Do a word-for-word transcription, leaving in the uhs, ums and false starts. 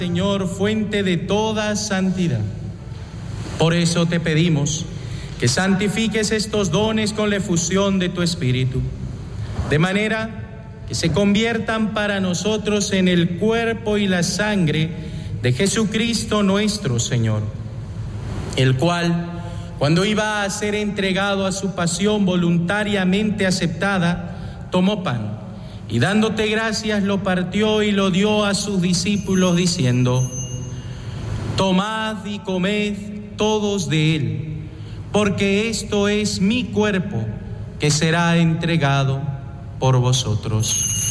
Señor, fuente de toda santidad. Por eso te pedimos que santifiques estos dones con la efusión de tu Espíritu, de manera que se conviertan para nosotros en el cuerpo y la sangre de Jesucristo nuestro Señor, el cual, cuando iba a ser entregado a su pasión voluntariamente aceptada, tomó pan y dándote gracias lo partió y lo dio a sus discípulos diciendo: tomad y comed todos de él, porque esto es mi cuerpo que será entregado por vosotros.